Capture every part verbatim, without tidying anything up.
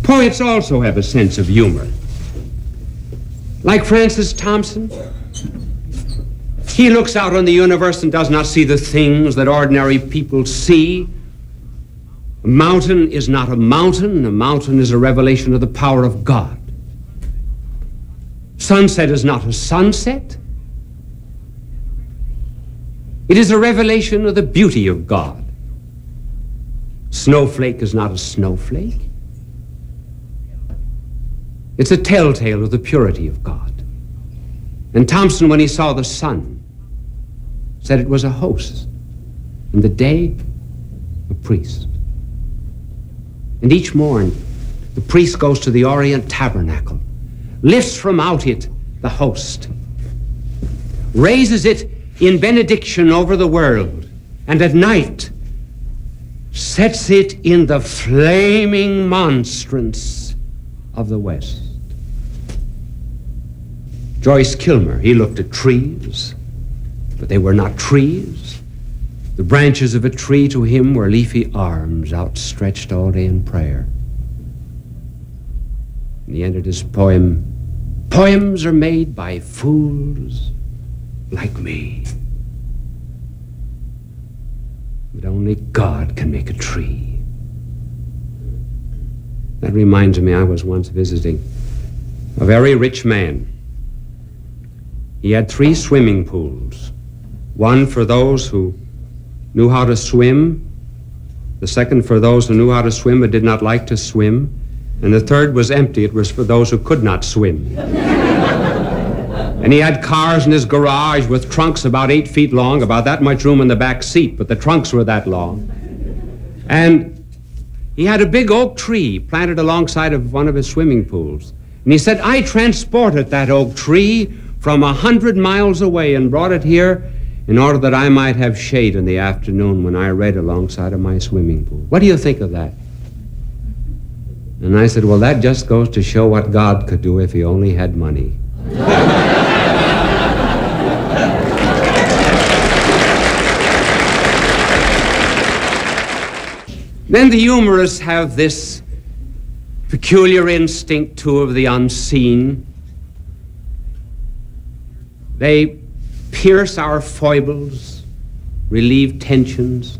Poets also have a sense of humor. Like Francis Thompson, he looks out on the universe and does not see the things that ordinary people see. A mountain is not a mountain. A mountain is a revelation of the power of God. Sunset is not a sunset. It is a revelation of the beauty of God. Snowflake is not a snowflake. It's a telltale of the purity of God. And Thompson, when he saw the sun, said it was a host, and the day, a priest. And each morn, the priest goes to the Orient Tabernacle, lifts from out it the host, raises it in benediction over the world, and at night sets it in the flaming monstrance of the West. Joyce Kilmer, he looked at trees, but they were not trees. The branches of a tree to him were leafy arms outstretched all day in prayer. And he ended his poem, "Poems are made by fools like me. But only God can make a tree." That reminds me, I was once visiting a very rich man. He had three swimming pools, one for those who knew how to swim, the second for those who knew how to swim but did not like to swim, and the third was empty. It was for those who could not swim. And he had cars in his garage with trunks about eight feet long, about that much room in the back seat, but the trunks were that long. And he had a big oak tree planted alongside of one of his swimming pools. And he said, "I transported that oak tree from a hundred miles away and brought it here in order that I might have shade in the afternoon when I read alongside of my swimming pool. What do you think of that?" And I said, "Well, that just goes to show what God could do if he only had money." Then the humorists have this peculiar instinct, too, of the unseen. They pierce our foibles, relieve tensions.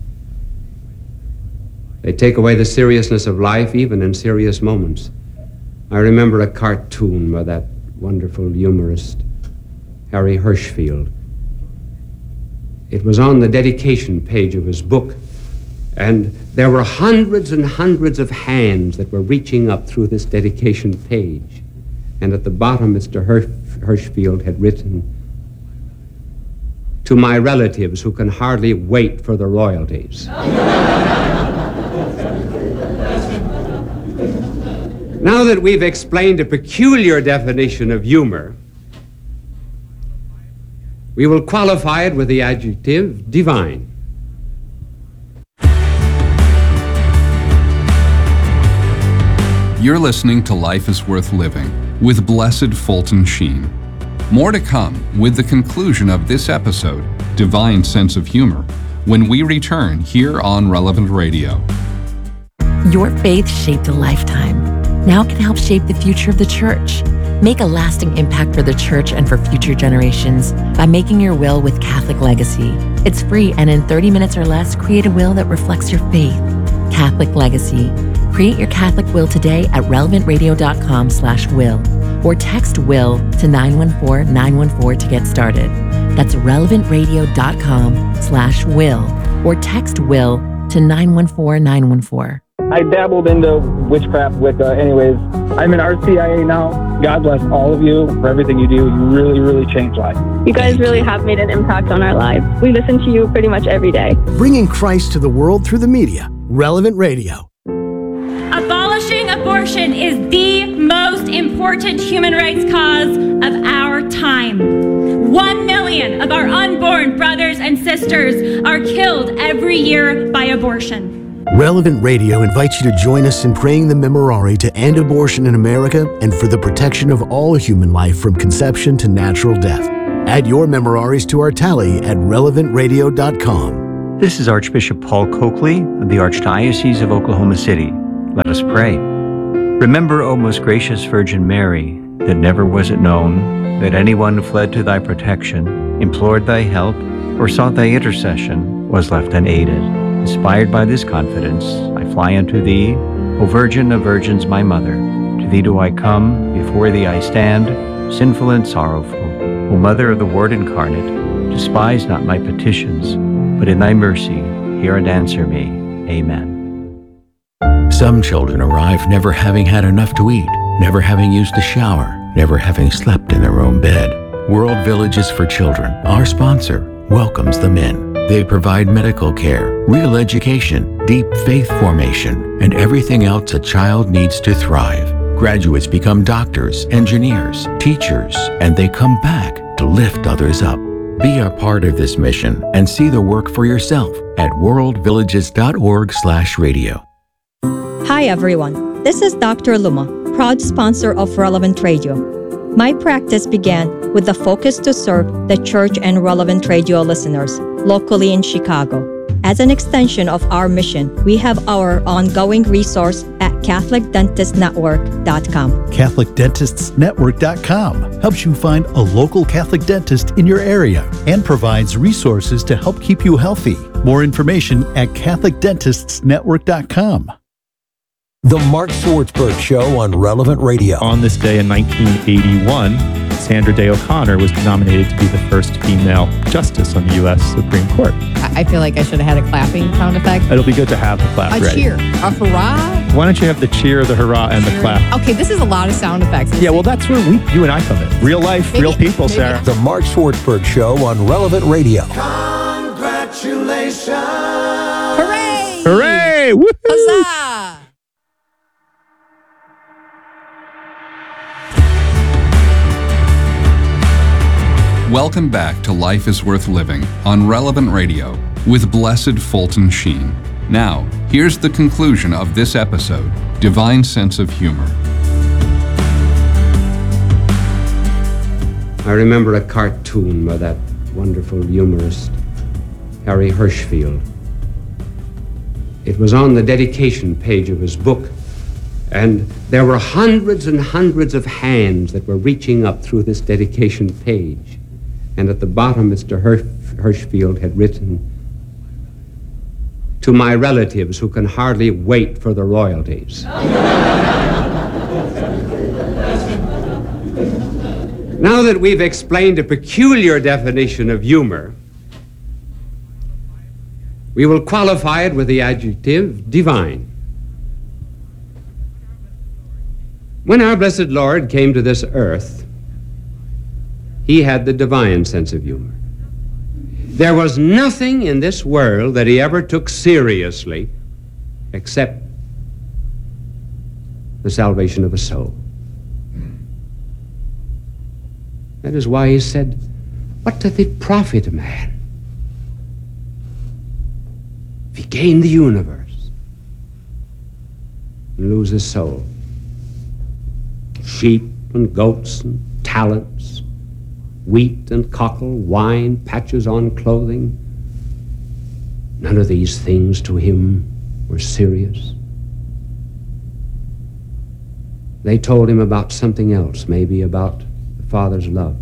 They take away the seriousness of life, even in serious moments. I remember a cartoon by that wonderful humorist, Harry Hirschfield. It was on the dedication page of his book, and there were hundreds and hundreds of hands that were reaching up through this dedication page. And at the bottom, Mister Hirsch, Hirschfield had written, "To my relatives who can hardly wait for the royalties." Now that we've explained a peculiar definition of humor, we will qualify it with the adjective divine. You're listening to Life is Worth Living with Blessed Fulton Sheen. More to come with the conclusion of this episode, Divine Sense of Humor, when we return here on Relevant Radio. Your faith shaped a lifetime. Now can help shape the future of the church. Make a lasting impact for the church and for future generations by making your will with Catholic Legacy. It's free, and in thirty minutes or less, create a will that reflects your faith. Catholic Legacy. Create your Catholic will today at relevantradio.com slash will or text will to nine one four nine one four to get started. That's relevantradio.com slash will or text will to nine one four nine one four. I dabbled into witchcraft, Wicca. Anyways, I'm in R C I A now. God bless all of you for everything you do. You really, really changed lives. You guys really have made an impact on our lives. We listen to you pretty much every day. Bringing Christ to the world through the media. Relevant Radio. Abolishing abortion is the most important human rights cause of our time. One million of our unborn brothers and sisters are killed every year by abortion. Relevant Radio invites you to join us in praying the Memorare to end abortion in America and for the protection of all human life from conception to natural death. Add your Memoraries to our tally at relevant radio dot com. This is Archbishop Paul Coakley of the Archdiocese of Oklahoma City. Let us pray. Remember, O most gracious Virgin Mary, that never was it known that anyone who fled to thy protection, implored thy help, or sought thy intercession was left unaided. Inspired by this confidence, I fly unto thee, O Virgin of Virgins, my Mother. To thee do I come, before thee I stand, sinful and sorrowful. O Mother of the Word incarnate, despise not my petitions, but in thy mercy hear and answer me. Amen. Some children arrive never having had enough to eat, never having used a shower, never having slept in their own bed. World Villages for Children, our sponsor, welcomes them in. They provide medical care, real education, deep faith formation, and everything else a child needs to thrive. Graduates become doctors, engineers, teachers, and they come back to lift others up. Be a part of this mission and see the work for yourself at worldvillages.org slash radio. Hi everyone, this is Doctor Luma, proud sponsor of Relevant Radio. My practice began with the focus to serve the church and Relevant Radio listeners locally in Chicago. As an extension of our mission, we have our ongoing resource at Catholic Dentist Network dot com. Catholic Dentists Network dot com helps you find a local Catholic dentist in your area and provides resources to help keep you healthy. More information at Catholic Dentists Network dot com. The Mark Swartzberg Show on Relevant Radio. On this day in nineteen eighty-one, Sandra Day O'Connor was nominated to be the first female justice on the U S Supreme Court. I feel like I should have had a clapping sound effect. It'll be good to have the clap A ready. cheer. A hurrah. Why don't you have the cheer, the hurrah, and cheer. the clap? Okay, this is a lot of sound effects. Yeah, well, that's where we, you and I come in. Real life, maybe, real people, maybe. Sarah. The Mark Swartzberg Show on Relevant Radio. Congratulations. Hooray. Hooray. Woo-hoo. Huzzah. Welcome back to Life is Worth Living on Relevant Radio with Blessed Fulton Sheen. Now, here's the conclusion of this episode, Divine Sense of Humor. I remember a cartoon by that wonderful humorist, Harry Hirschfield. It was on the dedication page of his book, and there were hundreds and hundreds of hands that were reaching up through this dedication page. And at the bottom, Mister Hirschfield had written, "To my relatives who can hardly wait for the royalties." Now that we've explained a peculiar definition of humor, we will qualify it with the adjective divine. When our blessed Lord came to this earth, he had the divine sense of humor. There was nothing in this world that he ever took seriously except the salvation of a soul. That is why he said, "What doth it profit a man if he gain the universe and lose his soul?" Sheep and goats and talents, wheat and cockle, wine, patches on clothing, none of these things to him were serious. They told him about something else, maybe about the Father's love.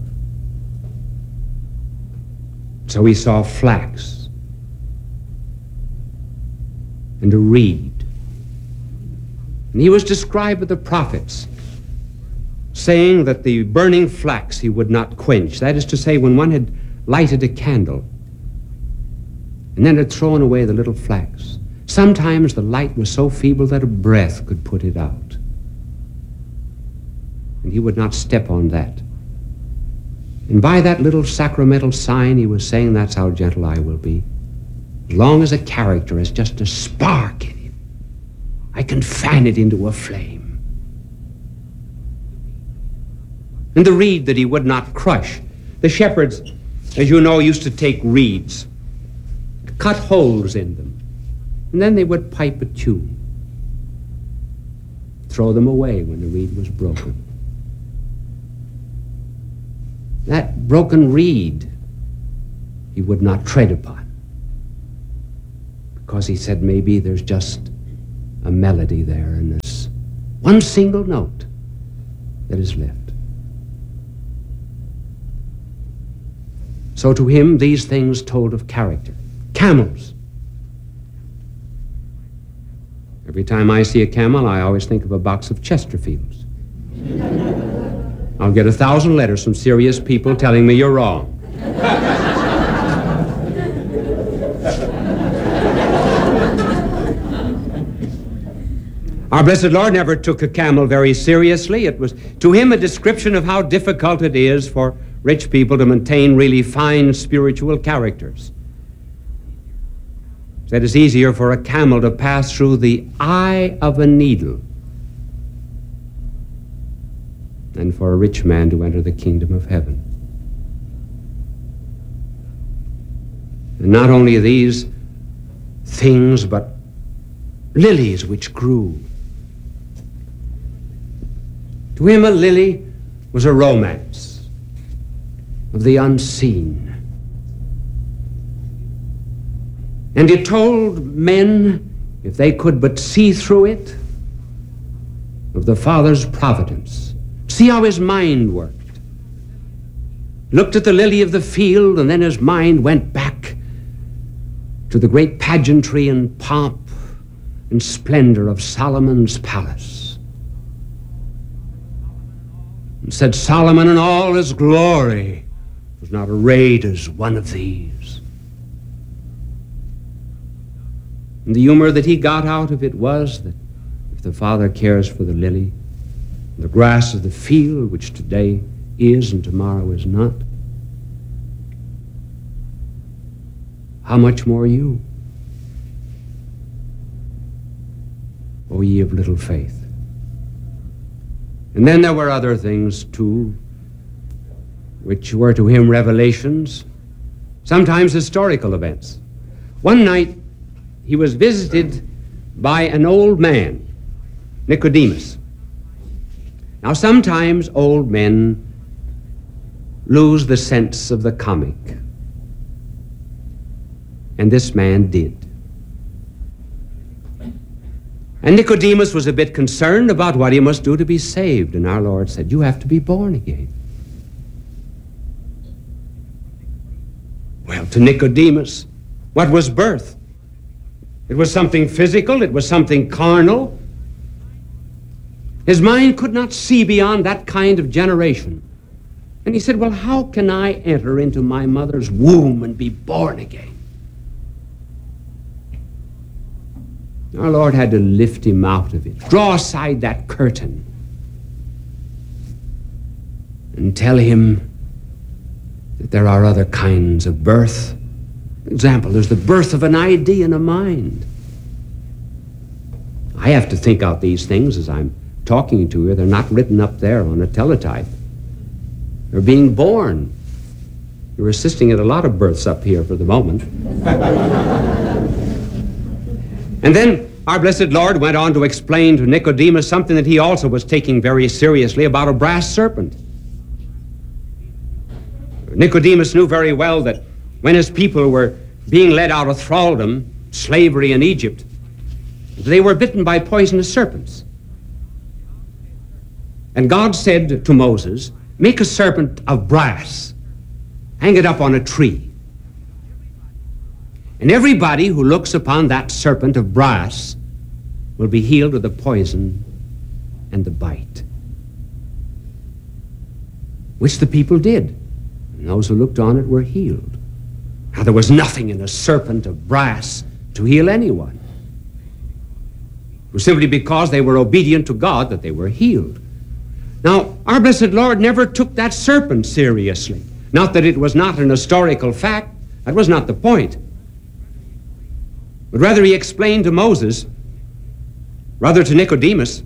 So he saw flax and a reed. And he was described by the prophets, saying that the burning flax he would not quench. That is to say, when one had lighted a candle and then had thrown away the little flax, sometimes the light was so feeble that a breath could put it out. And he would not step on that. And by that little sacramental sign, he was saying, that's how gentle I will be. As long as a character has just a spark in him, I can fan it into a flame. And the reed that he would not crush. The shepherds, as you know, used to take reeds, cut holes in them, and then they would pipe a tune, throw them away when the reed was broken. That broken reed he would not tread upon, because he said maybe there's just a melody there in this One single note that is left. So to him, these things told of character. Camels. Every time I see a camel, I always think of a box of Chesterfields. I'll get a thousand letters from serious people telling me you're wrong. Our blessed Lord never took a camel very seriously. It was to him a description of how difficult it is for rich people to maintain really fine spiritual characters. That it's easier for a camel to pass through the eye of a needle than for a rich man to enter the kingdom of heaven. And not only these things, but lilies which grew. To him, a lily was a romance of the unseen. And it told men, if they could but see through it, of the Father's providence. See how his mind worked. Looked at the lily of the field, and then his mind went back to the great pageantry and pomp and splendor of Solomon's palace. And said, Solomon in all his glory was not arrayed as one of these. And the humor that he got out of it was that if the Father cares for the lily, the grass of the field, which today is and tomorrow is not, how much more you, O ye of little faith? And then there were other things, too, which were to him revelations, sometimes historical events. One night, he was visited by an old man, Nicodemus. Now, sometimes old men lose the sense of the comic, and this man did. And Nicodemus was a bit concerned about what he must do to be saved, and our Lord said, you have to be born again. Well, to Nicodemus, what was birth? It was something physical, it was something carnal. His mind could not see beyond that kind of generation. And he said, well, how can I enter into my mother's womb and be born again? Our Lord had to lift him out of it, draw aside that curtain, and tell him that there are other kinds of birth. For example, there's the birth of an idea in a mind. I have to think out these things as I'm talking to you. They're not written up there on a teletype. They're being born. You're assisting at a lot of births up here for the moment. And then our blessed Lord went on to explain to Nicodemus something that he also was taking very seriously about a brass serpent. Nicodemus knew very well that when his people were being led out of thraldom, slavery in Egypt, they were bitten by poisonous serpents. And God said to Moses, make a serpent of brass, hang it up on a tree. And everybody who looks upon that serpent of brass will be healed of the poison and the bite. Which the people did. And those who looked on it were healed. Now, there was nothing in a serpent of brass to heal anyone. It was simply because they were obedient to God that they were healed. Now, our blessed Lord never took that serpent seriously. Not that it was not an historical fact. That was not the point. But rather he explained to Moses, rather to Nicodemus,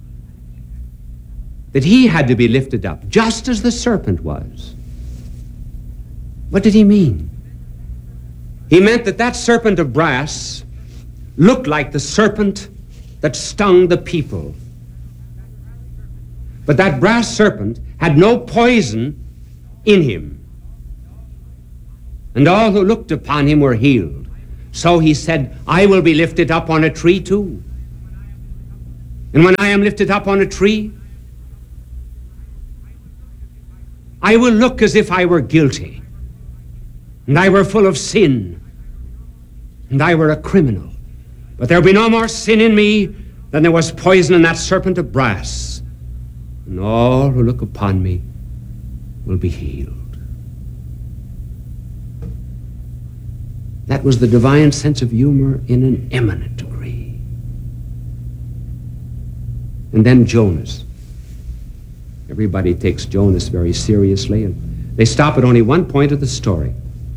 that he had to be lifted up, just as the serpent was. What did he mean? He meant that that serpent of brass looked like the serpent that stung the people. But that brass serpent had no poison in him. And all who looked upon him were healed. So he said, I will be lifted up on a tree too. And when I am lifted up on a tree, I will look as if I were guilty, and I were full of sin, and I were a criminal. But there will be no more sin in me than there was poison in that serpent of brass. And all who look upon me will be healed. That was the divine sense of humor in an eminent degree. And then Jonas. Everybody takes Jonas very seriously, and they stop at only one point of the story.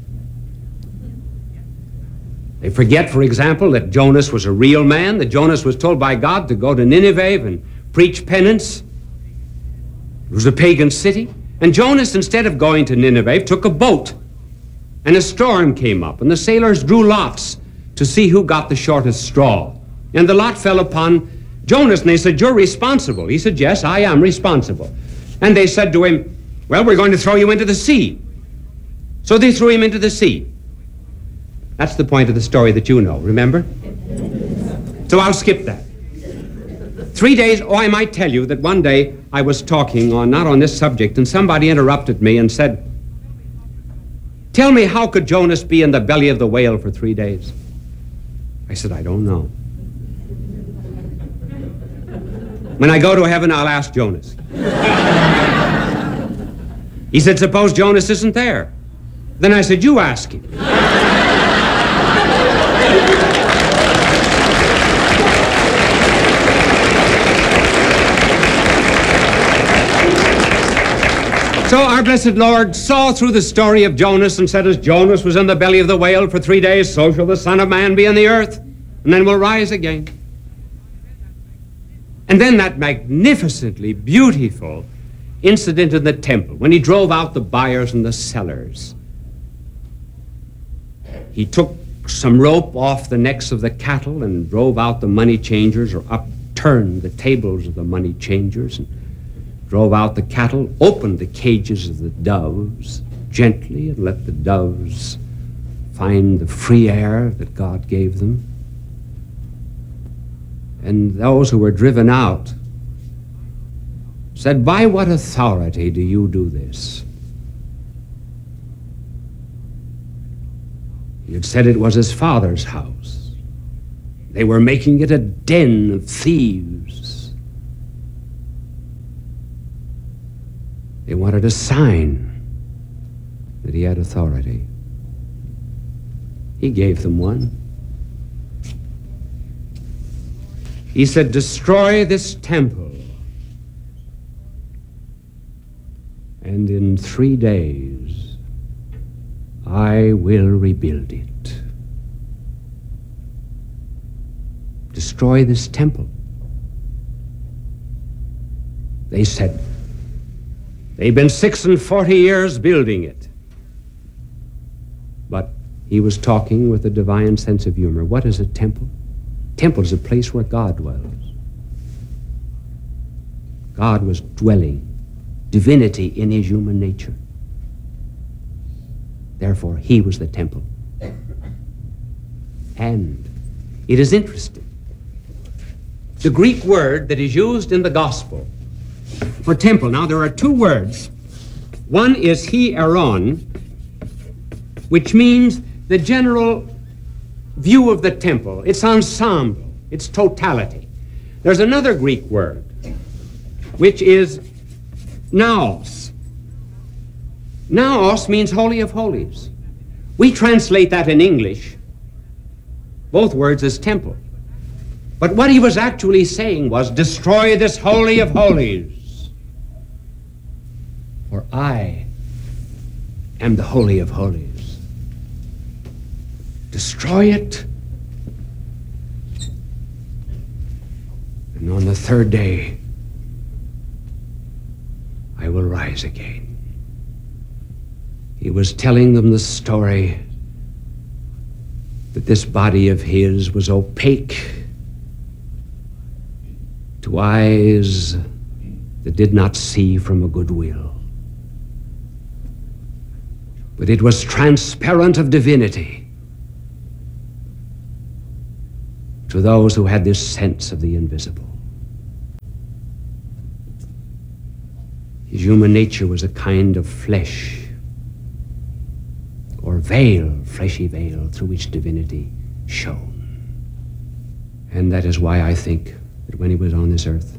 They forget, for example, that Jonas was a real man, that Jonas was told by God to go to Nineveh and preach penance. It was a pagan city. And Jonas, instead of going to Nineveh, took a boat. And a storm came up, and the sailors drew lots to see who got the shortest straw. And the lot fell upon Jonas, and they said, "You're responsible." He said, "Yes, I am responsible." And they said to him, "Well, we're going to throw you into the sea." So they threw him into the sea. That's the point of the story that you know, remember? So I'll skip that. Three days, oh, I might tell you that one day I was talking on, not on this subject, and somebody interrupted me and said, "Tell me, how could Jonas be in the belly of the whale for three days?" I said, "I don't know. When I go to heaven, I'll ask Jonas." He said, "Suppose Jonas isn't there." Then I said, "You ask him." So our blessed Lord saw through the story of Jonas and said, as Jonas was in the belly of the whale for three days, so shall the Son of Man be on the earth, and then will rise again. And then that magnificently beautiful incident in the temple, when he drove out the buyers and the sellers. He took some rope off the necks of the cattle and drove out the money changers, or upturned the tables of the money changers, and drove out the cattle, opened the cages of the doves gently, and let the doves find the free air that God gave them. And those who were driven out said, "By what authority do you do this?" He had said it was his Father's house. They were making it a den of thieves. They wanted a sign that he had authority. He gave them one. He said, "Destroy this temple, and in three days I will rebuild it." Destroy this temple. They said, "They've been six and forty years building it." But he was talking with a divine sense of humor. What is a temple? Temple is a place where God dwells. God was dwelling, divinity in his human nature. Therefore, he was the temple. And it is interesting. The Greek word that is used in the gospel for temple. Now, there are two words. One is hieron, which means the general view of the temple, its ensemble, its totality. There's another Greek word, which is naos. Naos means Holy of Holies. We translate that in English, both words, as temple. But what he was actually saying was, destroy this Holy of Holies, for I am the Holy of Holies. Destroy it, and on the third day I will rise again. He was telling them the story that this body of his was opaque to eyes that did not see from a good will, but it was transparent of divinity to those who had this sense of the invisible. His human nature was a kind of flesh, or veil, fleshy veil, through which divinity shone. And that is why I think that when he was on this earth,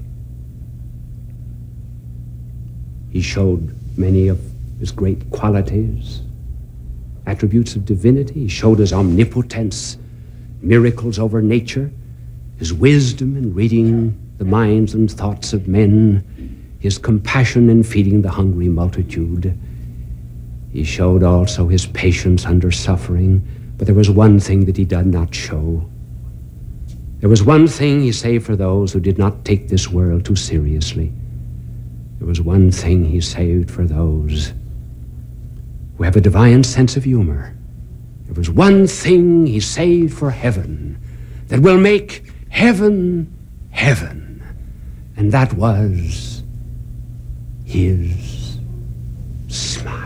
he showed many of his great qualities, attributes of divinity. He showed his omnipotence, miracles over nature, his wisdom in reading the minds and thoughts of men, his compassion in feeding the hungry multitude. He showed also his patience under suffering, but there was one thing that he did not show. There was one thing he saved for those who did not take this world too seriously. There was one thing he saved for those who have a divine sense of humor. There was one thing he saved for heaven that will make heaven heaven, and that was his smile.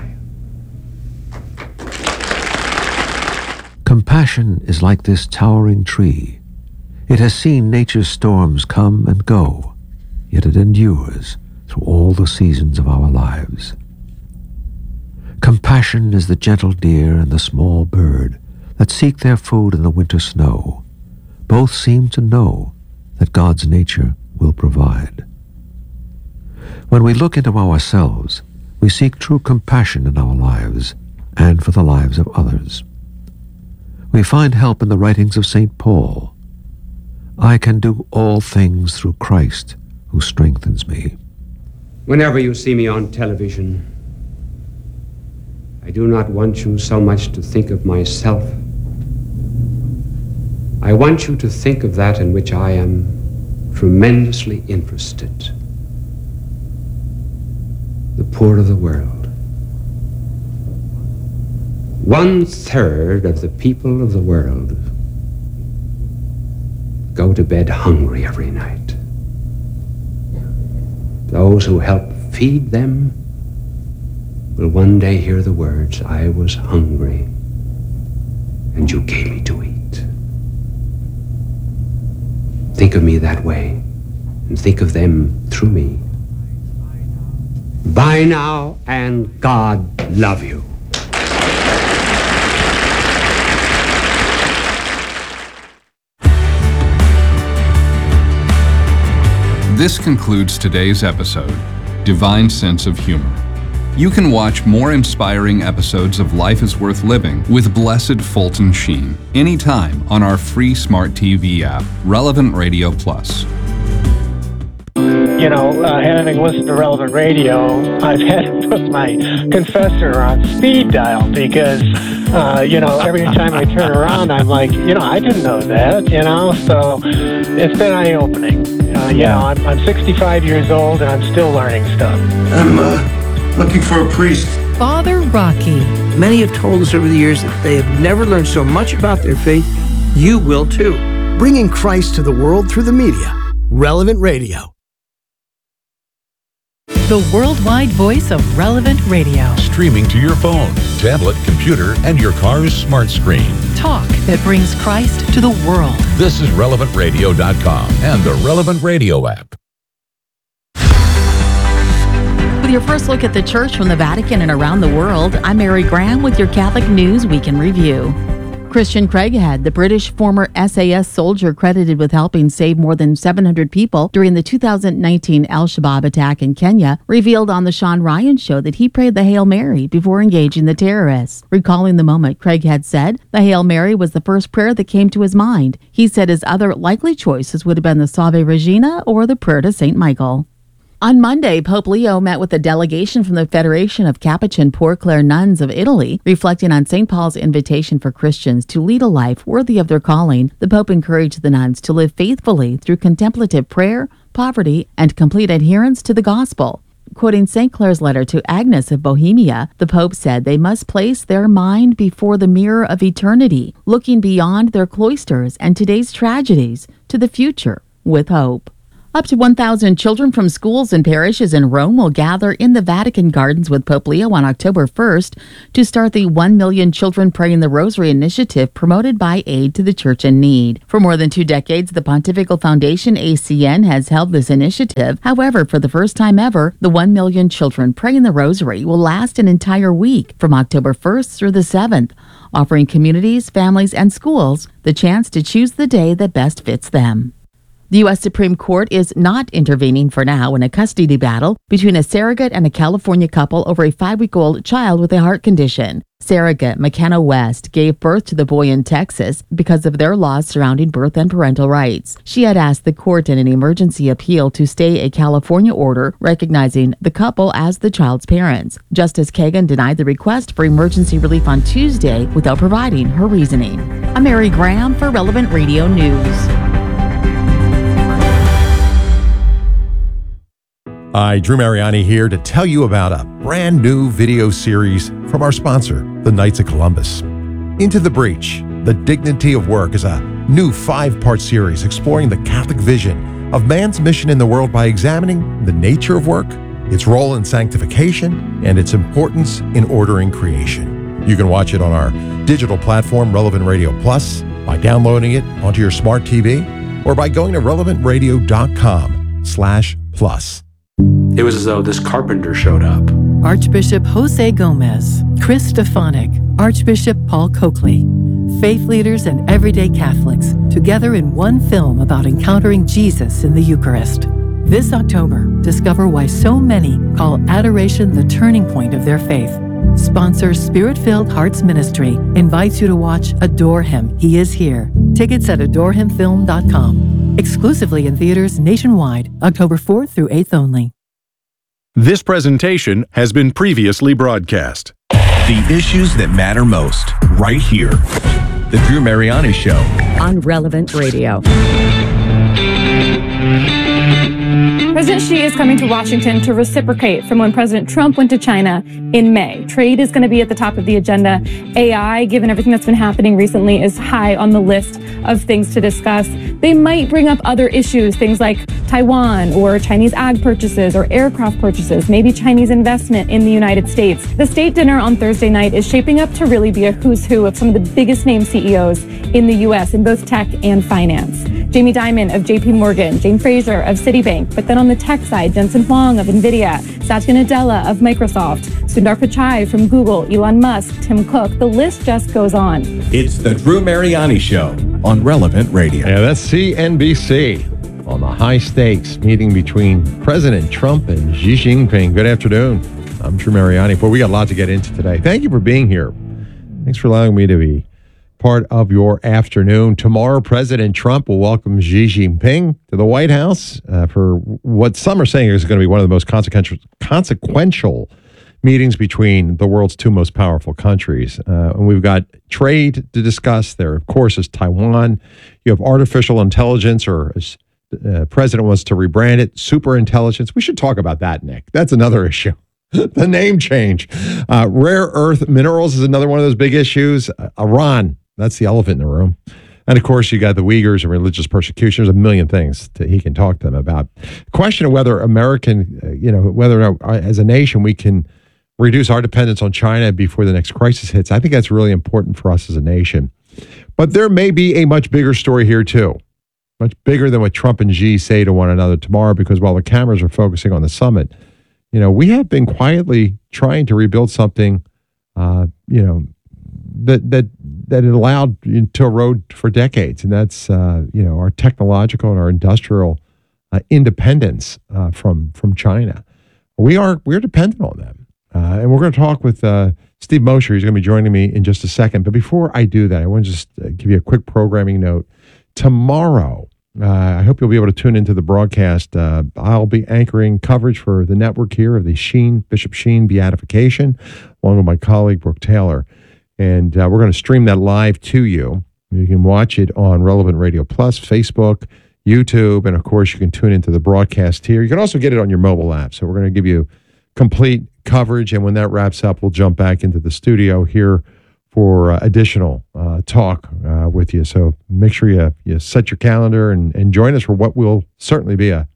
Compassion is like this towering tree. It has seen nature's storms come and go, yet it endures through all the seasons of our lives. Compassion is the gentle deer and the small bird that seek their food in the winter snow. Both seem to know that God's nature will provide. When we look into ourselves, we seek true compassion in our lives and for the lives of others. We find help in the writings of Saint Paul. I can do all things through Christ who strengthens me. Whenever you see me on television, I do not want you so much to think of myself. I want you to think of that in which I am tremendously interested. The poor of the world. One third of the people of the world go to bed hungry every night. Those who help feed them will one day hear the words, I was hungry, and you gave me to eat. Think of me that way, and think of them through me. Bye now, and God love you. This concludes today's episode, Divine Sense of Humor. You can watch more inspiring episodes of Life is Worth Living with Blessed Fulton Sheen anytime on our free smart T V app, Relevant Radio Plus. You know, uh, having listened to Relevant Radio, I've had to put my confessor on speed dial because, uh, you know, every time I turn around, I'm like, you know, I didn't know that, you know, so it's been eye-opening. Uh, you know, I'm, I'm sixty-five years old and I'm still learning stuff. I'm uh, looking for a priest. Father Rocky. Many have told us over the years that they have never learned so much about their faith. You will too. Bringing Christ to the world through the media. Relevant Radio. The worldwide voice of Relevant Radio. Streaming to your phone, tablet, computer, and your car's smart screen. Talk that brings Christ to the world. This is relevant radio dot com and the Relevant Radio app. With your first look at the church from the Vatican and around the world, I'm Mary Graham with your Catholic News Week in Review. Christian Craighead, the British former S A S soldier credited with helping save more than seven hundred people during the two thousand nineteen Al-Shabaab attack in Kenya, revealed on the Sean Ryan Show that he prayed the Hail Mary before engaging the terrorists. Recalling the moment, Craighead said, the Hail Mary was the first prayer that came to his mind. He said his other likely choices would have been the Salve Regina or the prayer to Saint Michael. On Monday, Pope Leo met with a delegation from the Federation of Capuchin Poor Clare Nuns of Italy, reflecting on Saint Paul's invitation for Christians to lead a life worthy of their calling. The Pope encouraged the nuns to live faithfully through contemplative prayer, poverty, and complete adherence to the gospel. Quoting Saint Clare's letter to Agnes of Bohemia, the Pope said they must place their mind before the mirror of eternity, looking beyond their cloisters and today's tragedies to the future with hope. Up to one thousand children from schools and parishes in Rome will gather in the Vatican Gardens with Pope Leo on October first to start the one million Children Praying the Rosary initiative promoted by Aid to the Church in Need. For more than two decades, the Pontifical Foundation, A C N, has held this initiative. However, for the first time ever, the one million Children Praying the Rosary will last an entire week from October first through the seventh, offering communities, families, and schools the chance to choose the day that best fits them. The U S Supreme Court is not intervening for now in a custody battle between a surrogate and a California couple over a five-week-old child with a heart condition. Surrogate McKenna West gave birth to the boy in Texas because of their laws surrounding birth and parental rights. She had asked the court in an emergency appeal to stay a California order recognizing the couple as the child's parents. Justice Kagan denied the request for emergency relief on Tuesday without providing her reasoning. I'm Mary Graham for Relevant Radio News. Hi, Drew Mariani here to tell you about a brand new video series from our sponsor, the Knights of Columbus. Into the Breach, The Dignity of Work is a new five-part series exploring the Catholic vision of man's mission in the world by examining the nature of work, its role in sanctification, and its importance in ordering creation. You can watch it on our digital platform, Relevant Radio Plus, by downloading it onto your smart T V, or by going to relevant radio dot com slash plus. It was as though this carpenter showed up. Archbishop Jose Gomez, Chris Stefanik, Archbishop Paul Coakley. Faith leaders and everyday Catholics together in one film about encountering Jesus in the Eucharist. This October, discover why so many call adoration the turning point of their faith. Sponsor Spirit-Filled Hearts Ministry invites you to watch Adore Him, He Is Here. Tickets at adore him film dot com. Exclusively in theaters nationwide, October fourth through eighth only. This presentation has been previously broadcast. The issues that matter most, right here. The Drew Mariani Show. On Relevant Radio. President Xi is coming to Washington to reciprocate from when President Trump went to China in May. Trade is going to be at the top of the agenda. A I, given everything that's been happening recently, is high on the list of things to discuss. They might bring up other issues, things like Taiwan or Chinese ag purchases or aircraft purchases, maybe Chinese investment in the United States. The state dinner on Thursday night is shaping up to really be a who's who of some of the biggest name C E Os in the U S in both tech and finance. Jamie Dimon of J P Morgan, Jane Fraser of Citibank, but then on the tech side, Jensen Huang of NVIDIA, Satya Nadella of Microsoft, Sundar Pichai from Google, Elon Musk, Tim Cook, the list just goes on. It's the Drew Mariani Show on Relevant Radio. Yeah, that's C N B C on the high-stakes meeting between President Trump and Xi Jinping. Good afternoon. I'm Drew Mariani. Boy, we got a lot to get into today. Thank you for being here. Thanks for allowing me to be part of your afternoon. Tomorrow, President Trump will welcome Xi Jinping to the White House uh, for what some are saying is going to be one of the most consequential, consequential meetings between the world's two most powerful countries. Uh, and we've got trade to discuss. There, of course, is Taiwan. You have artificial intelligence, or as the president wants to rebrand it, super intelligence. We should talk about that, Nick. That's another issue. The name change. Uh, rare earth minerals is another one of those big issues. Uh, Iran. That's the elephant in the room. And of course, you got the Uyghurs and religious persecution. There's a million things that he can talk to them about. Question of whether American, uh, you know, whether or not, uh, as a nation we can reduce our dependence on China before the next crisis hits. I think that's really important for us as a nation. But there may be a much bigger story here too, much bigger than what Trump and Xi say to one another tomorrow. Because while the cameras are focusing on the summit, you know, we have been quietly trying to rebuild something, uh, you know, that that that it allowed to erode for decades, and that's uh, you know, our technological and our industrial uh, independence uh, from from China. We are we're dependent on them, uh, and we're going to talk with uh, Steve Mosher. He's going to be joining me in just a second. But before I do that, I want to just uh, give you a quick programming note. Tomorrow, uh, I hope you'll be able to tune into the broadcast. Uh, I'll be anchoring coverage for the network here of the Sheen Bishop Sheen beatification, along with my colleague Brooke Taylor. And uh, we're going to stream that live to you. You can watch it on Relevant Radio Plus, Facebook, YouTube, and of course you can tune into the broadcast here. You can also get it on your mobile app. So we're going to give you complete coverage, and when that wraps up, we'll jump back into the studio here for uh, additional uh, talk uh, with you. So make sure you you set your calendar and, and join us for what will certainly be a,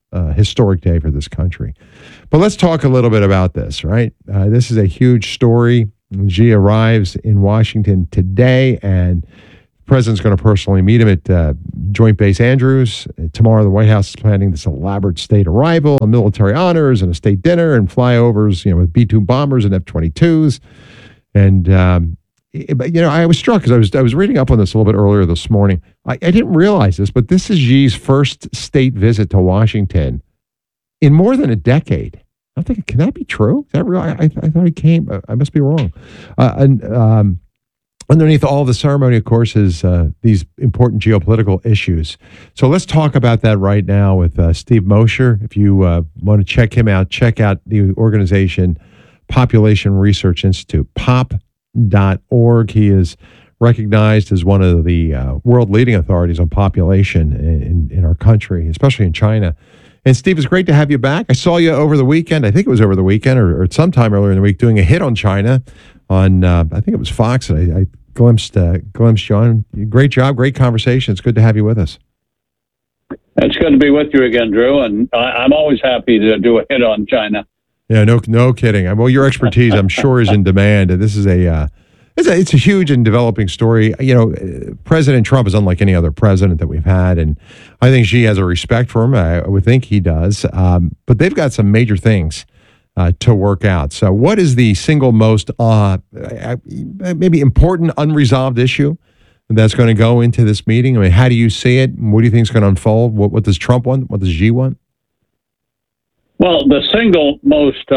uh, historic day for this country. But let's talk a little bit about this, right? Uh, this is a huge story. Xi arrives in Washington today, and the president's going to personally meet him at uh, Joint Base Andrews. Tomorrow, the White House is planning this elaborate state arrival, military honors, and a state dinner, and flyovers, you know, with B two bombers and F twenty-twos. And um, But, you know, I was struck because I was I was reading up on this a little bit earlier this morning. I, I didn't realize this, but this is Xi's first state visit to Washington in more than a decade. I'm thinking, can that be true? Is that real? I, I, I thought he came. I must be wrong. Uh, and um, underneath all the ceremony, of course, is uh, these important geopolitical issues. So let's talk about that right now with uh, Steve Mosher. If you uh, want to check him out, check out the organization Population Research Institute, pop dot org. He is recognized as one of the uh, world leading authorities on population in, in our country, especially in China. And Steve, it's great to have you back. I saw you over the weekend. I think it was over the weekend or, or sometime earlier in the week doing a hit on China on, uh, I think it was Fox. I, I glimpsed, uh, glimpsed you on. Great job, great conversation. It's good to have you with us. It's good to be with you again, Drew. And I, I'm always happy to do a hit on China. Yeah, no, no kidding. Well, your expertise, I'm sure, is in demand. This is a, uh, it's a, it's a huge and developing story. You know, President Trump is unlike any other president that we've had, and I think Xi has a respect for him. I would think he does. Um, but they've got some major things uh, to work out. So, what is the single most, uh, maybe important unresolved issue that's going to go into this meeting? I mean, how do you see it? What do you think is going to unfold? What, what does Trump want? What does Xi want? Well, the single most uh,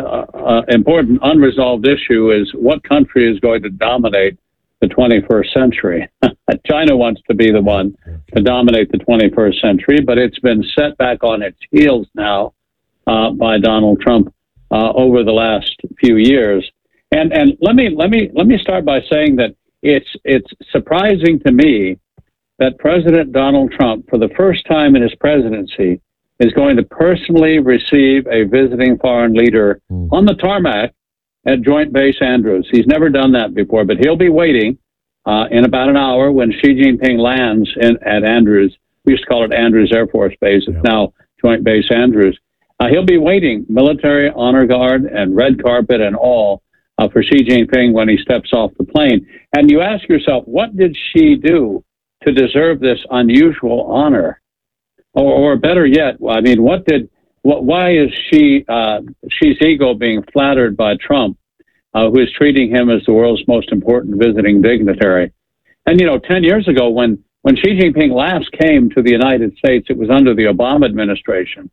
uh, important unresolved issue is what country is going to dominate the twenty-first century. China wants to be the one to dominate the twenty-first century, but it's been set back on its heels now uh, by Donald Trump uh, over the last few years. And and let me let me let me start by saying that it's it's surprising to me that President Donald Trump, for the first time in his presidency, is going to personally receive a visiting foreign leader mm. on the tarmac at Joint Base Andrews. He's never done that before, but he'll be waiting uh, in about an hour when Xi Jinping lands in, at Andrews. We used to call it Andrews Air Force Base. It's yeah. now Joint Base Andrews. Uh, he'll be waiting, military honor guard and red carpet and all, uh, for Xi Jinping when he steps off the plane. And you ask yourself, what did Xi do to deserve this unusual honor? Or, or better yet, I mean, what did, what, why is she, uh, Xi's ego being flattered by Trump, uh, who is treating him as the world's most important visiting dignitary? And, you know, ten years ago, when, when Xi Jinping last came to the United States, it was under the Obama administration.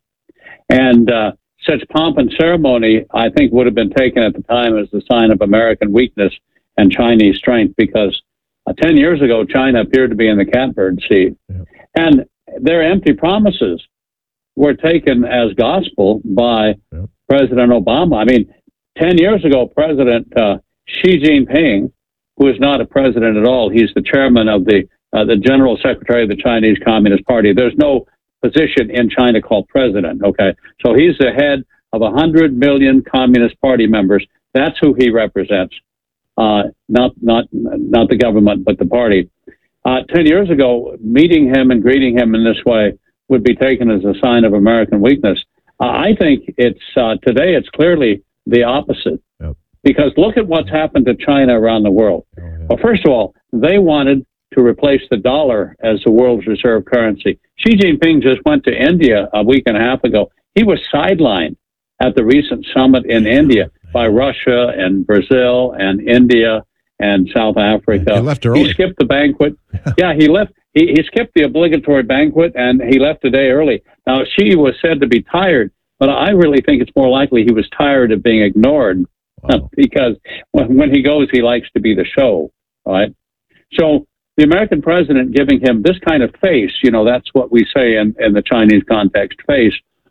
And uh, such pomp and ceremony, I think, would have been taken at the time as a sign of American weakness and Chinese strength, because uh, ten years ago, China appeared to be in the catbird seat. Yeah. And their empty promises were taken as gospel by yep. President Obama. I mean, ten years ago, President uh, Xi Jinping, who is not a president at all, he's the chairman of the uh, the general secretary of the Chinese Communist Party. There's no position in China called president, okay? So he's the head of one hundred million Communist Party members. That's who he represents, uh, not, not, not the government, but the party. Uh, ten years ago, meeting him and greeting him in this way would be taken as a sign of American weakness. Uh, I think it's uh, today it's clearly the opposite. Yep. Because look at what's happened to China around the world. Oh, yeah. Well, first of all, they wanted to replace the dollar as the world's reserve currency. Xi Jinping just went to India a week and a half ago. He was sidelined at the recent summit in India by Russia and Brazil and India and South Africa. He left early. He skipped the banquet. yeah, he left. He, he skipped the obligatory banquet, and he left a day early. Now, Xi was said to be tired, but I really think it's more likely he was tired of being ignored. Wow. Because when, when he goes, he likes to be the show, right? So the American president giving him this kind of face, you know, that's what we say in, in the Chinese context, face,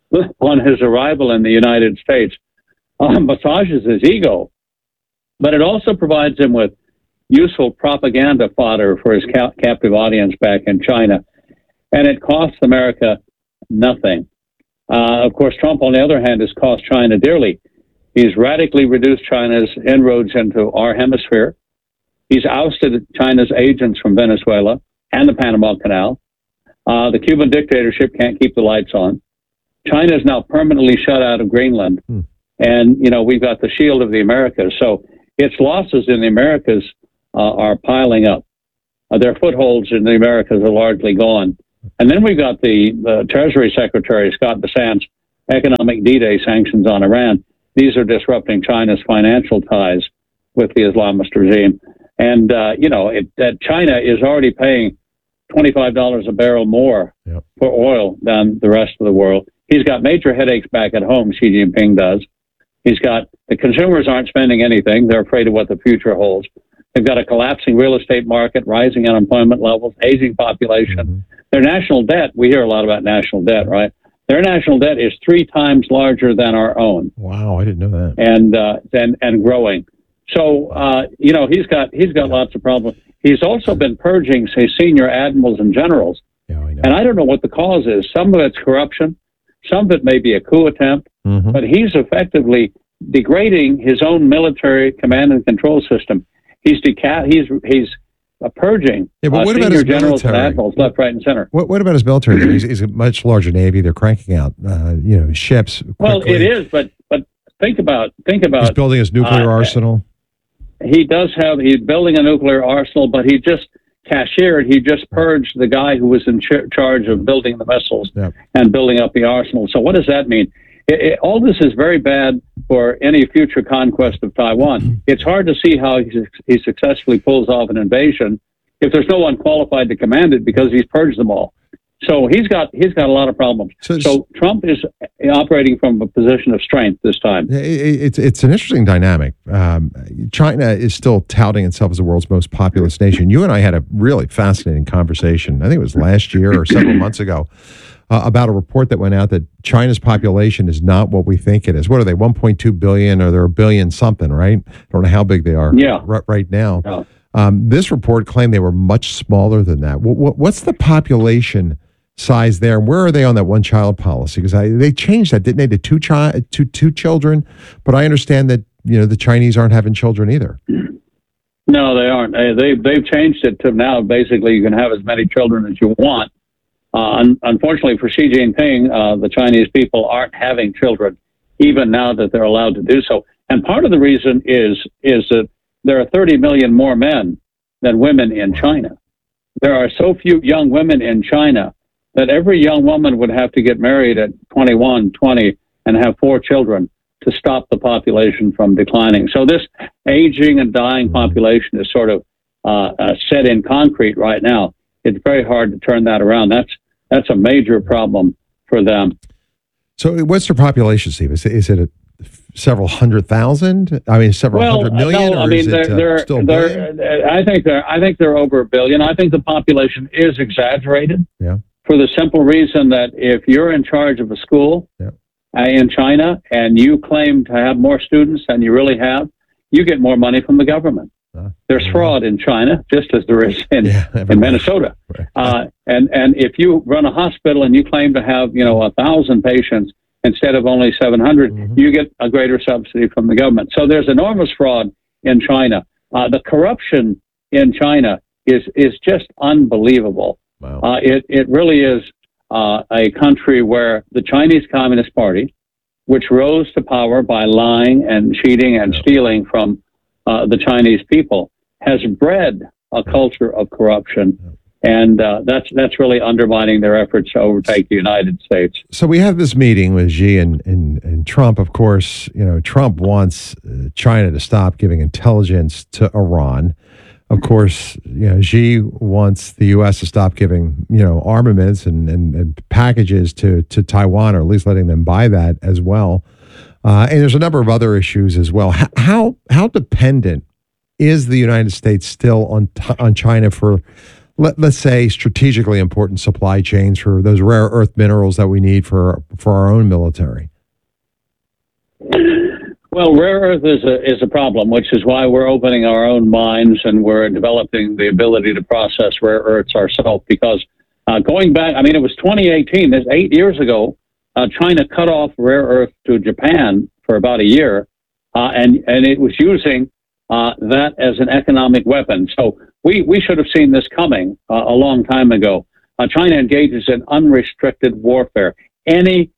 on his arrival in the United States, uh, massages his ego. But it also provides him with useful propaganda fodder for his ca- captive audience back in China. And it costs America nothing. Uh, of course, Trump, on the other hand, has cost China dearly. He's radically reduced China's inroads into our hemisphere. He's ousted China's agents from Venezuela and the Panama Canal. Uh, the Cuban dictatorship can't keep the lights on. China is now permanently shut out of Greenland. Hmm. And, you know, we've got the shield of the Americas. So its losses in the Americas uh, are piling up. Uh, their footholds in the Americas are largely gone. And then we've got the, the Treasury Secretary, Scott Bessant's economic D-Day sanctions on Iran. These are disrupting China's financial ties with the Islamist regime. And, uh, you know, it, that China is already paying twenty-five dollars a barrel more yep. for oil than the rest of the world. He's got major headaches back at home, Xi Jinping does. He's got, the consumers aren't spending anything. They're afraid of what the future holds. They've got a collapsing real estate market, rising unemployment levels, aging population. Mm-hmm. Their national debt, we hear a lot about national debt, right? Their national debt is three times larger than our own. Wow, I didn't know that. And uh, and, and growing. So, uh, you know, he's got he's got lots of problems. He's also been purging, say, senior admirals and generals. Yeah, I know. And I don't know what the cause is. Some of it's corruption. Some of it may be a coup attempt. Mm-hmm. But he's effectively degrading his own military command and control system. He's deca- he's he's uh, purging yeah, but uh, what senior about his generals military? and admirals left, right, and center. What what about his military? he's, he's a much larger navy. They're cranking out, uh, you know, ships. Well, quickly. it is, but but think about think about. He's building his nuclear uh, arsenal. He does have. He's building a nuclear arsenal, but he just cashiered. He just purged the guy who was in ch- charge of building the missiles yep. and building up the arsenal. So what does that mean? It, it, all this is very bad for any future conquest of Taiwan. It's hard to see how he, he successfully pulls off an invasion if there's no one qualified to command it because he's purged them all. So he's got he's got a lot of problems. So, so Trump is operating from a position of strength this time. It, it's it's an interesting dynamic. Um, China is still touting itself as the world's most populous nation. You and I had a really fascinating conversation. I think it was last year or several months ago. Uh, about a report that went out that China's population is not what we think it is. What are they, one point two billion or they're a billion something, right? I don't know how big they are yeah. r- right now. Yeah. Um, this report claimed they were much smaller than that. W- w- what's the population size there? And where are they on that one-child policy? Because they changed that, didn't they, to two, chi- two, two children? But I understand that, you know, the Chinese aren't having children either. No, they aren't. They, they've changed it to now basically you can have as many children as you want. Uh, un- unfortunately for Xi Jinping, uh, the Chinese people aren't having children, even now that they're allowed to do so. And part of the reason is is that there are thirty million more men than women in China. There are so few young women in China that every young woman would have to get married at twenty-one, twenty, and have four children to stop the population from declining. So this aging and dying population is sort of uh, uh, set in concrete right now. It's very hard to turn that around. That's That's a major problem for them. So what's their population, Steve? Is it, is it a several hundred thousand? I mean, several well, hundred million? No, I or mean, is they're, it, uh, they're, still they're, I think they're, I think they're over a billion. I think the population is exaggerated. Yeah. For the simple reason that if you're in charge of a school yeah. uh, in China and you claim to have more students than you really have, you get more money from the government. Uh, There's yeah. fraud in China, just as there is in, yeah, in Minnesota. Right. Uh, and, and if you run a hospital and you claim to have, you know, a thousand patients instead of only seven hundred, mm-hmm. you get a greater subsidy from the government. So there's enormous fraud in China. Uh, the corruption in China is, is just unbelievable. Wow. Uh, it, it really is uh, a country where the Chinese Communist Party, which rose to power by lying and cheating and yeah. stealing from Uh, the Chinese people, has bred a culture of corruption, and uh, that's that's really undermining their efforts to overtake the United States. So we have this meeting with Xi and, and, and Trump. Of course, you know, Trump wants uh, China to stop giving intelligence to Iran. Of course, you know, Xi wants the U S to stop giving, you know, armaments and, and, and packages to, to Taiwan, or at least letting them buy that as well. Uh, and there's a number of other issues as well. How how, how dependent is the United States still on on China for, let, let's say, strategically important supply chains for those rare earth minerals that we need for for our own military? Well, rare earth is a is a problem, which is why we're opening our own mines and we're developing the ability to process rare earths ourselves. Because uh, going back, I mean, it was twenty eighteen. That's eight years ago. Uh, China cut off rare earth to Japan for about a year, uh, and and it was using uh, that as an economic weapon. So we, we should have seen this coming uh, a long time ago. Uh, China engages in unrestricted warfare. Any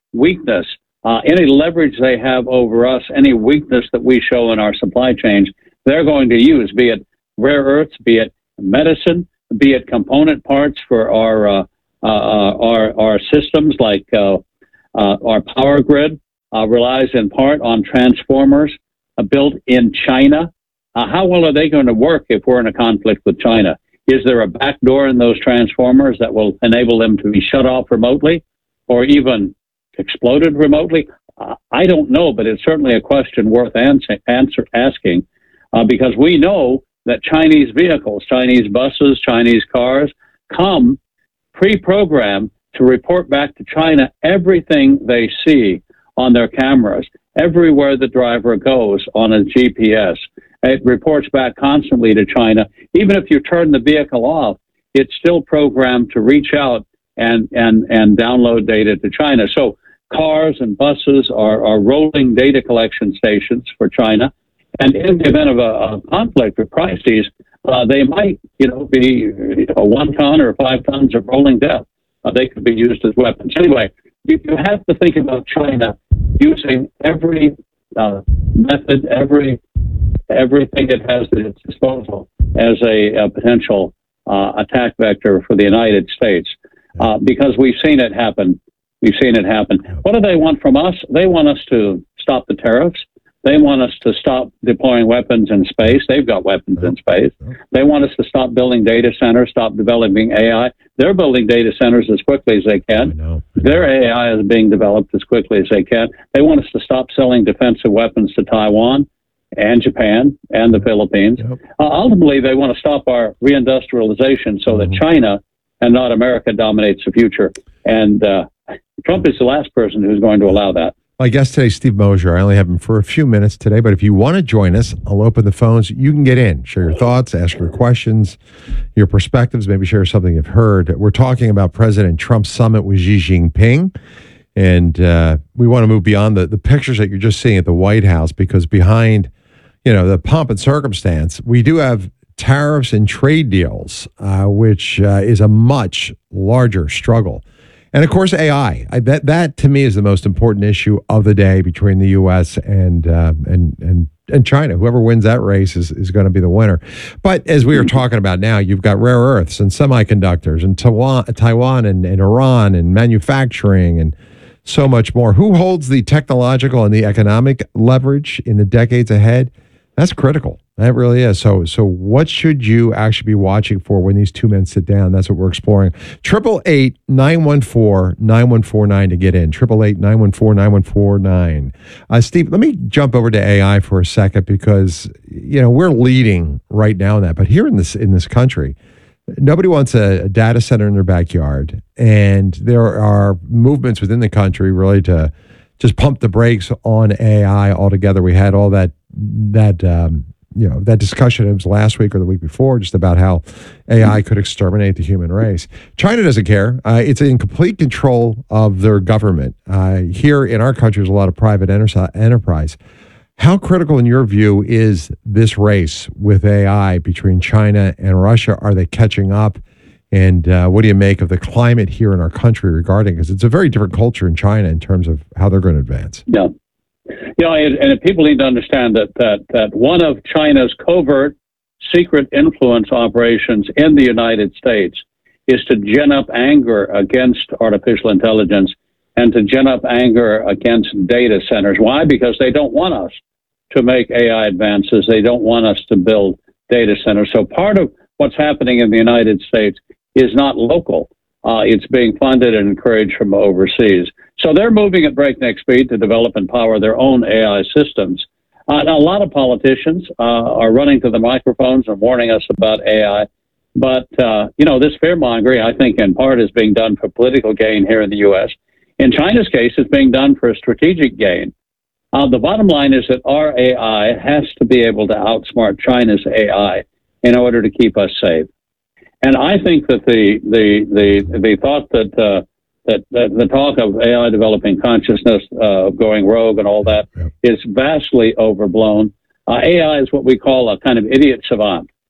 weakness, uh, any leverage they have over us, any weakness that we show in our supply chains, they're going to use, be it rare earths, be it medicine, be it component parts for our uh, uh, our, our systems, like uh, uh, our power grid uh, relies in part on transformers uh, built in China. Uh, how well are they going to work if we're in a conflict with China? Is there a back door in those transformers that will enable them to be shut off remotely or even exploded remotely? Uh, I don't know, but it's certainly a question worth answer, answer, asking uh, because we know that Chinese vehicles, Chinese buses, Chinese cars come pre-programmed to report back to China everything they see on their cameras, everywhere the driver goes on a G P S. It reports back constantly to China. Even if you turn the vehicle off, it's still programmed to reach out and, and, and download data to China. So cars and buses are, are rolling data collection stations for China. And in the event of a, a conflict or crises, uh, they might, you know, be you know, one ton or five tons of rolling death. Uh, they could be used as weapons. Anyway, you, you have to think about China using every uh, method, every everything it has at its disposal as a, a potential uh, attack vector for the United States, uh, because we've seen it happen. We've seen it happen. What do they want from us? They want us to stop the tariffs. They want us to stop deploying weapons in space. They've got weapons in space. They want us to stop building data centers, stop developing A I. They're building data centers as quickly as they can. Their A I is being developed as quickly as they can. They want us to stop selling defensive weapons to Taiwan and Japan and the Philippines. Yep. Uh, ultimately, they want to stop our reindustrialization so that China and not America dominates the future. And uh, Trump is the last person who's going to allow that. My guest today, Steve Mosier. I only have him for a few minutes today, but if you want to join us, I'll open the phones. You can get in, share your thoughts, ask your questions, your perspectives, maybe share something you've heard. We're talking about President Trump's summit with Xi Jinping. And uh, we want to move beyond the, the pictures that you're just seeing at the White House, because behind, you know, the pomp and circumstance, we do have tariffs and trade deals, uh, which uh, is a much larger struggle. And of course, A I. I, that that to me is the most important issue of the day between the U S and uh, and and and China. Whoever wins that race is, is going to be the winner. But as we are talking about now, you've got rare earths and semiconductors and Taiwan, Taiwan and, and Iran and manufacturing and so much more. Who holds the technological and the economic leverage in the decades ahead? That's critical. That really is. So, so what should you actually be watching for when these two men sit down? That's what we're exploring. Triple eight nine one four nine one four nine to get in. Triple eight nine one four nine one four nine. Uh, Steve, let me jump over to A I for a second, because you know we're leading right now in that. But here in this in this country, nobody wants a, a data center in their backyard, and there are movements within the country really to just pump the brakes on A I altogether. We had all that that. Um, You know, that discussion, it was last week or the week before, just about how A I could exterminate the human race. China doesn't care. Uh, it's in complete control of their government. Uh, here in our country, there's a lot of private enter- enterprise. How critical, in your view, is this race with A I between China and Russia? Are they catching up? And uh, what do you make of the climate here in our country regarding, because it's a very different culture in China in terms of how they're going to advance? Yeah. You know, and, and people need to understand that, that that one of China's covert secret influence operations in the United States is to gin up anger against artificial intelligence and to gin up anger against data centers. Why? Because they don't want us to make A I advances. They don't want us to build data centers. So part of what's happening in the United States is not local. Uh, it's being funded and encouraged from overseas. So they're moving at breakneck speed to develop and power their own A I systems. Uh, now, a lot of politicians uh, are running to the microphones and warning us about A I. But, uh, you know, this fear-mongering, I think, in part is being done for political gain here in the U S. In China's case, it's being done for a strategic gain. Uh, the bottom line is that our A I has to be able to outsmart China's A I in order to keep us safe. And I think that the the the, the thought that, uh, that that the talk of A I developing consciousness, uh, going rogue, and all that is vastly overblown. Uh, A I is what we call a kind of idiot savant.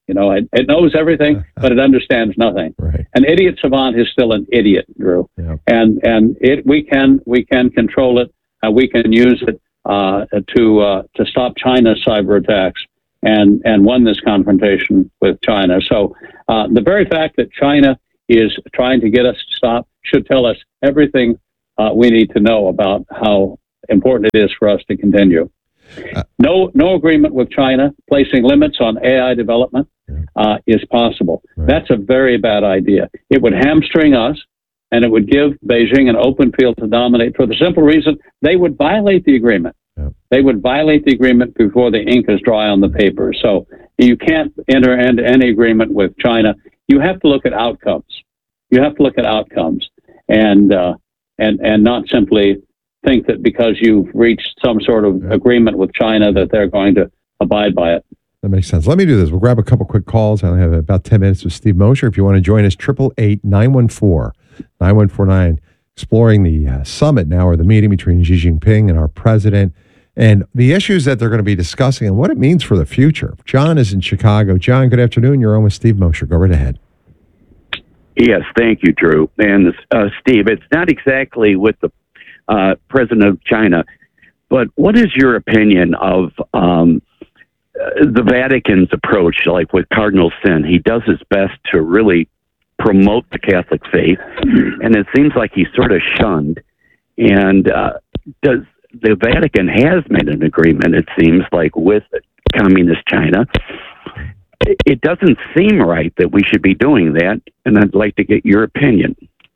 You know, it, it knows everything, but it understands nothing. Right. An idiot savant is still an idiot, Drew. Yeah. And and it we can we can control it. Uh, we can use it uh, to uh, to stop China's cyber attacks and and win this confrontation with China. So uh, the very fact that China is trying to get us to stop should tell us everything uh, we need to know about how important it is for us to continue. Uh, no, no agreement with China placing limits on A I development uh, is possible. Right. That's a very bad idea. It would hamstring us, and it would give Beijing an open field to dominate for the simple reason they would violate the agreement. Yeah. They would violate the agreement before the ink is dry on the paper. So you can't enter into any agreement with China. You have to look at outcomes. You have to look at outcomes, and uh, and and not simply think that because you've reached some sort of Yeah. agreement with China that they're going to abide by it. That makes sense. Let me do this. We'll grab a couple quick calls. I only have about ten minutes with Steve Mosher. If you want to join us, eight eight eight, nine one four, nine one four nine. Exploring the uh, summit now, or the meeting between Xi Jinping and our president, and the issues that they're going to be discussing and what it means for the future. John is in Chicago. John, good afternoon. You're on with Steve Mosher. Go right ahead. Yes, thank you, Drew. And uh, Steve, it's not exactly with the uh, president of China, but what is your opinion of um, the Vatican's approach, like with Cardinal Sin? He does his best to really promote the Catholic faith, and it seems like he's sort of shunned. And uh, does the Vatican has made an agreement, it seems like, with communist China. It doesn't seem right that we should be doing that, and I'd like to get your opinion.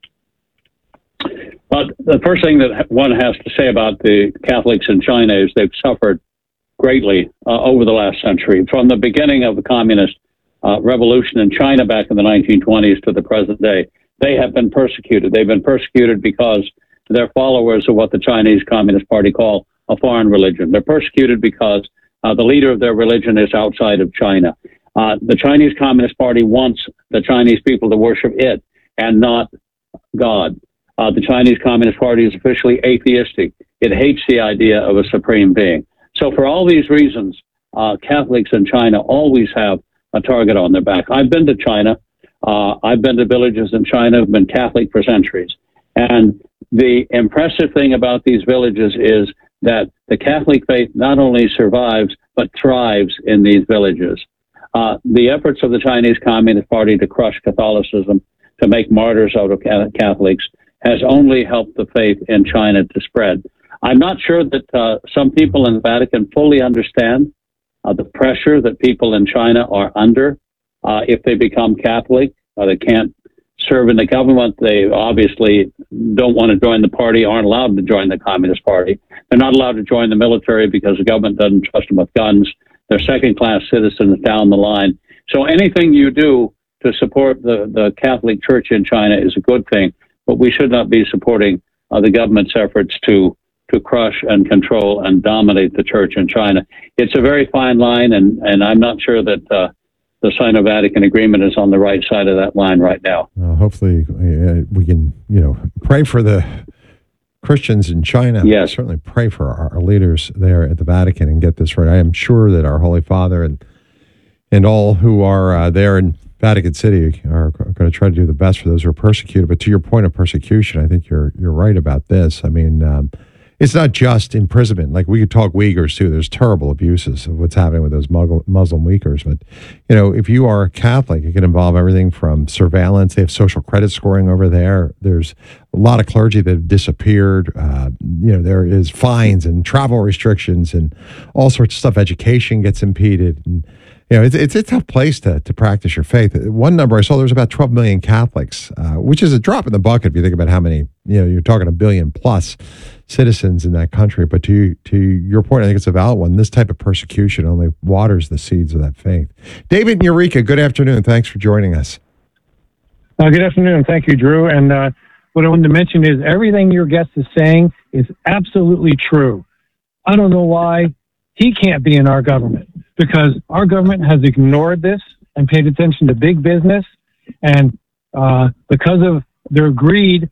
But the first thing that one has to say about the Catholics in China is they've suffered greatly uh, over the last century. From the beginning of the communist uh, revolution in China back in the nineteen twenties to the present day, they have been persecuted. They've been persecuted because they're followers of what the Chinese Communist Party call a foreign religion. They're persecuted because uh, the leader of their religion is outside of China. Uh, the Chinese Communist Party wants the Chinese people to worship it and not God. Uh, the Chinese Communist Party is officially atheistic. It hates the idea of a supreme being. So for all these reasons, uh, Catholics in China always have a target on their back. I've been to China. Uh, I've been to villages in China. I've been Catholic for centuries. And the impressive thing about these villages is that the Catholic faith not only survives, but thrives in these villages. Uh, the efforts of the Chinese Communist Party to crush Catholicism, to make martyrs out of Catholics, has only helped the faith in China to spread. I'm not sure that uh, some people in the Vatican fully understand uh, the pressure that people in China are under uh, if they become Catholic. Uh, they can't serve in the government. They obviously don't want to join the party, aren't allowed to join the Communist Party. They're not allowed to join the military because the government doesn't trust them with guns. They're second-class citizens down the line. So anything you do to support the, the Catholic Church in China is a good thing, but we should not be supporting uh, the government's efforts to to crush and control and dominate the church in China. It's a very fine line, and, and I'm not sure that uh, the Sino-Vatican agreement is on the right side of that line right now. Uh, hopefully uh, we can, you know, pray for the Christians in China. Yes. Certainly pray for our, our leaders there at the Vatican and get this right. I am sure that our Holy Father and and all who are uh, there in Vatican City are going to try to do the best for those who are persecuted. But to your point of persecution, I think you're you're right about this. I mean, um, it's not just imprisonment. Like, we could talk Uyghurs too. There's terrible abuses of what's happening with those Muslim Uyghurs. But, you know, if you are a Catholic, it can involve everything from surveillance. They have social credit scoring over there. There's a lot of clergy that have disappeared. Uh, you know, there is fines and travel restrictions and all sorts of stuff. Education gets impeded. And, you know, it's, it's a tough place to, to practice your faith. One number I saw, there was about twelve million Catholics, uh, which is a drop in the bucket if you think about how many, you know, you're talking a billion plus citizens in that country. But to to your point, I think it's a valid one. This type of persecution only waters the seeds of that faith. David in Eureka, good afternoon. Thanks for joining us. Uh, good afternoon. Thank you, Drew. And uh, what I wanted to mention is everything your guest is saying is absolutely true. I don't know why he can't be in our government, because our government has ignored this and paid attention to big business. And uh, because of their greed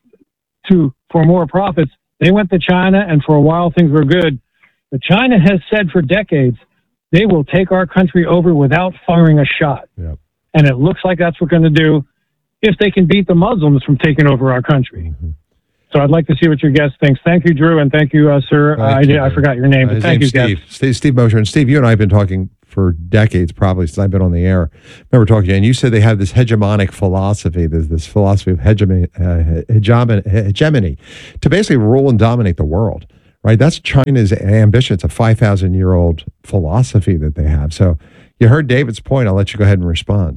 to for more profits, they went to China, and for a while things were good. But China has said for decades they will take our country over without firing a shot. Yep. And it looks like that's what we're going to do if they can beat the Muslims from taking over our country. Mm-hmm. So I'd like to see what your guest thinks. Thank you, Drew, and thank you, uh, sir. Uh, I, did, I forgot your name, Uh, but his thank you, name's Steve. guest. Steve, Steve Mosher. And Steve, you and I have been talking for decades, probably since I've been on the air. I remember talking to you, and you said they have this hegemonic philosophy. There's this philosophy of hegemony, uh, hegemony, hegemony to basically rule and dominate the world, right? That's China's ambition. It's a five thousand year old philosophy that they have. So you heard David's point. I'll let you go ahead and respond.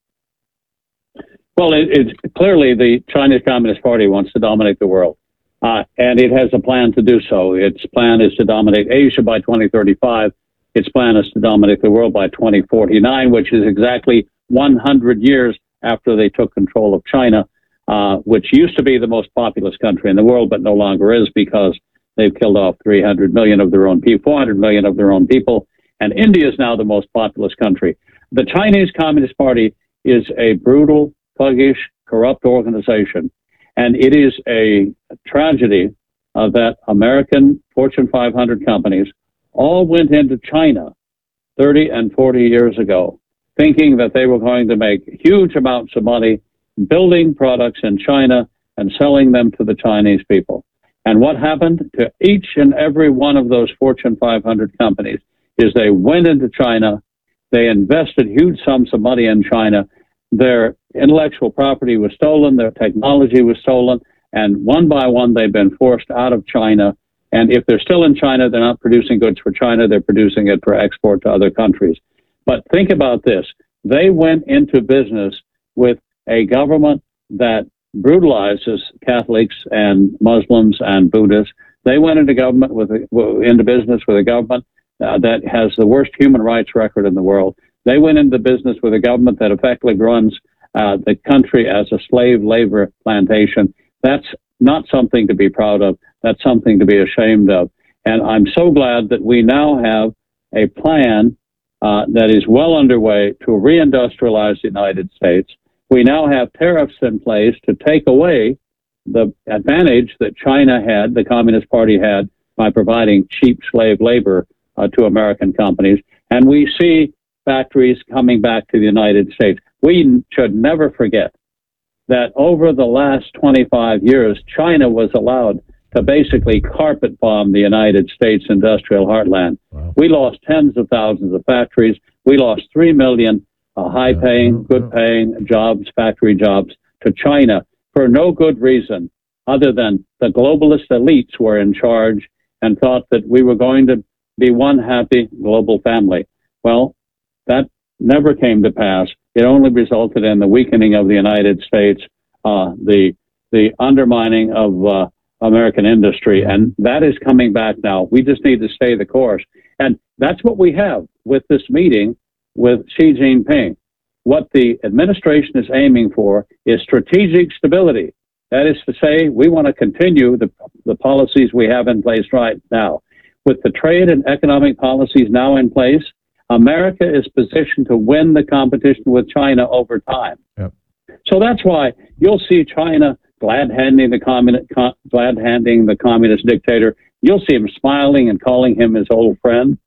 Well, it, it's clearly the Chinese Communist Party wants to dominate the world, uh, and it has a plan to do so. Its plan is to dominate Asia by twenty thirty-five. Its plan is to dominate the world by twenty forty-nine, which is exactly one hundred years after they took control of China, uh, which used to be the most populous country in the world, but no longer is because they've killed off three hundred million of their own people, four hundred million of their own people, and India is now the most populous country. The Chinese Communist Party is a brutal, thuggish, corrupt organization, and it is a tragedy uh, that American Fortune five hundred companies all went into China thirty and forty years ago, thinking that they were going to make huge amounts of money building products in China and selling them to the Chinese people. And what happened to each and every one of those Fortune five hundred companies is they went into China, they invested huge sums of money in China, their intellectual property was stolen, their technology was stolen, and one by one they've been forced out of China. And if they're still in China, they're not producing goods for China, they're producing it for export to other countries. But think about this. They went into business with a government that brutalizes Catholics and Muslims and Buddhists. They went into government with a, into business with a government uh, that has the worst human rights record in the world. They went into business with a government that effectively runs uh, the country as a slave labor plantation. That's not something to be proud of. That's something to be ashamed of. And I'm so glad that we now have a plan uh, that is well underway to reindustrialize the United States. We now have tariffs in place to take away the advantage that China had, the Communist Party had, by providing cheap slave labor uh, to American companies. And we see factories coming back to the United States. We should never forget that over the last twenty-five years, China was allowed to basically carpet bomb the United States industrial heartland. Wow. We lost tens of thousands of factories. We lost three million uh, high-paying, good-paying jobs, factory jobs, to China for no good reason other than the globalist elites were in charge and thought that we were going to be one happy global family. Well, that never came to pass. It only resulted in the weakening of the United States, uh, the the undermining of uh, American industry, and that is coming back now. We just need to stay the course. And that's what we have with this meeting with Xi Jinping. What the administration is aiming for is strategic stability. That is to say, we want to continue the, the policies we have in place right now. With the trade and economic policies now in place, America is positioned to win the competition with China over time. Yep. So that's why you'll see China glad-handing the communist, com, glad-handing the communist dictator. You'll see him smiling and calling him his old friend.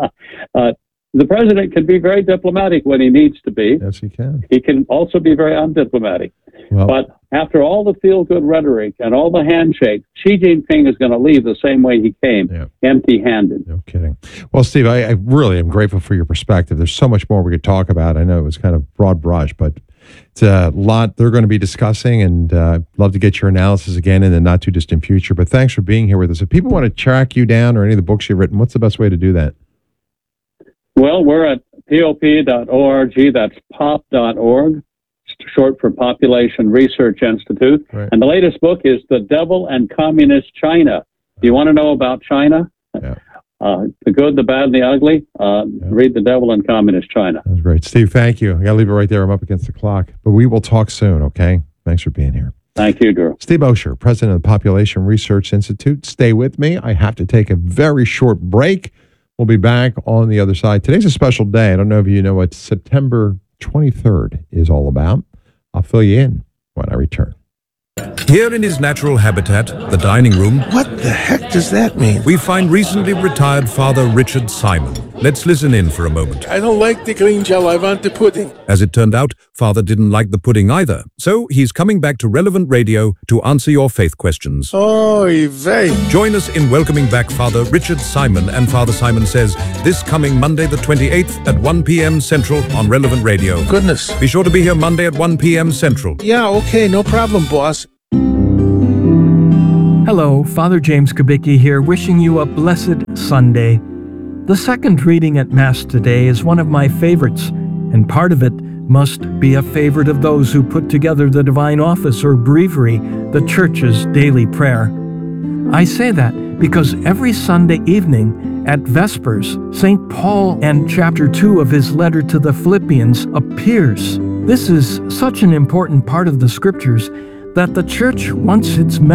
uh, the president can be very diplomatic when he needs to be. Yes, he can. He can also be very undiplomatic. Well, but after all the feel-good rhetoric and all the handshake, Xi Jinping is going to leave the same way he came, yeah. empty-handed. No kidding. Well, Steve, I, I really am grateful for your perspective. There's so much more we could talk about. I know it was kind of broad brush, but it's a lot they're going to be discussing, and uh, I'd love to get your analysis again in the not-too-distant future. But thanks for being here with us. If people want to track you down or any of the books you've written, what's the best way to do that? Well, we're at pop dot org. That's pop dot org, short for Population Research Institute. Right. And the latest book is The Devil and Communist China. Do you want to know about China? Yeah. Uh, the good, the bad, and the ugly? Uh, yeah. Read The Devil and Communist China. That's great. Steve, thank you. I got to leave it right there. I'm up against the clock. But we will talk soon, okay? Thanks for being here. Thank you, Drew. Steve Mosher, president of the Population Research Institute. Stay with me. I have to take a very short break. We'll be back on the other side. Today's a special day. I don't know if you know what September twenty-third is all about. I'll fill you in when I return. Here in his natural habitat, the dining room, What the heck does that mean? we find recently retired Father Richard Simon. Let's listen in for a moment. I don't like the green gel. I want the pudding. As it turned out, Father didn't like the pudding either, so he's coming back to Relevant Radio to answer your faith questions. Oy vey. Join us in welcoming back Father Richard Simon and Father Simon Says this coming Monday the twenty-eighth at one p.m. Central on Relevant Radio. Goodness. Be sure to be here Monday at one p.m. Central. Yeah, okay, no problem, boss. Hello, Father James Kubicki here, wishing you a blessed Sunday. The second reading at Mass today is one of my favorites, and part of it must be a favorite of those who put together the Divine Office or Breviary, the Church's daily prayer. I say that because every Sunday evening at Vespers, Saint Paul and chapter two of his letter to the Philippians appears. This is such an important part of the Scriptures that the Church wants its